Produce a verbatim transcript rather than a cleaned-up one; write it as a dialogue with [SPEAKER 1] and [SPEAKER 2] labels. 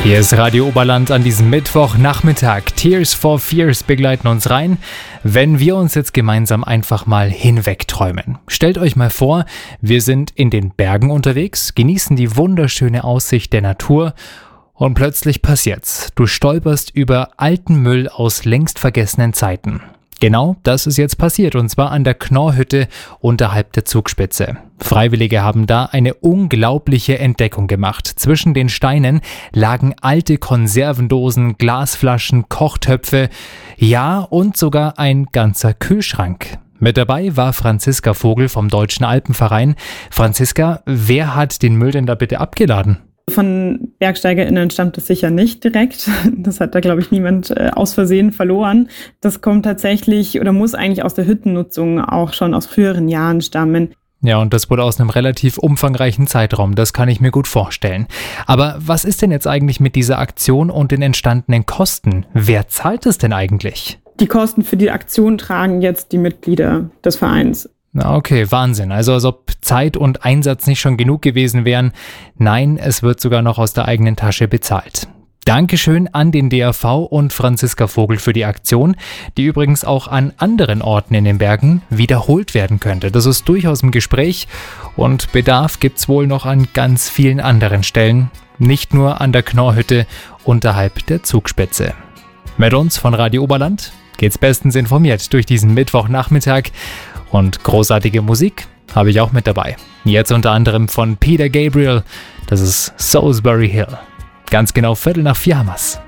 [SPEAKER 1] Hier ist Radio Oberland an diesem Mittwochnachmittag. Tears for Fears begleiten uns rein, wenn wir uns jetzt gemeinsam einfach mal hinwegträumen. Stellt euch mal vor, wir sind in den Bergen unterwegs, genießen die wunderschöne Aussicht der Natur und plötzlich passiert's. Du stolperst über alten Müll aus längst vergessenen Zeiten. Genau das ist jetzt passiert, und zwar an der Knorrhütte unterhalb der Zugspitze. Freiwillige haben da eine unglaubliche Entdeckung gemacht. Zwischen den Steinen lagen alte Konservendosen, Glasflaschen, Kochtöpfe, ja, und sogar ein ganzer Kühlschrank. Mit dabei war Franziska Vogel vom Deutschen Alpenverein. Franziska, wer hat den Müll denn da bitte abgeladen?
[SPEAKER 2] Von BergsteigerInnen stammt es sicher nicht direkt. Das hat da, glaube ich, niemand äh, aus Versehen verloren. Das kommt tatsächlich oder muss eigentlich aus der Hüttennutzung auch schon aus früheren Jahren stammen.
[SPEAKER 1] Ja, und das wurde aus einem relativ umfangreichen Zeitraum, das kann ich mir gut vorstellen. Aber was ist denn jetzt eigentlich mit dieser Aktion und den entstandenen Kosten? Wer zahlt es denn eigentlich?
[SPEAKER 2] Die Kosten für die Aktion tragen jetzt die Mitglieder des Vereins.
[SPEAKER 1] Okay, Wahnsinn. Also als ob Zeit und Einsatz nicht schon genug gewesen wären. Nein, es wird sogar noch aus der eigenen Tasche bezahlt. Dankeschön an den D A V und Franziska Vogel für die Aktion, die übrigens auch an anderen Orten in den Bergen wiederholt werden könnte. Das ist durchaus im Gespräch und Bedarf gibt's wohl noch an ganz vielen anderen Stellen, nicht nur an der Knorrhütte unterhalb der Zugspitze. Mit uns von Radio Oberland geht's bestens informiert durch diesen Mittwochnachmittag. Und großartige Musik habe ich auch mit dabei. Jetzt unter anderem von Peter Gabriel. Das ist Salisbury Hill. Ganz genau Viertel nach vier haben wir's.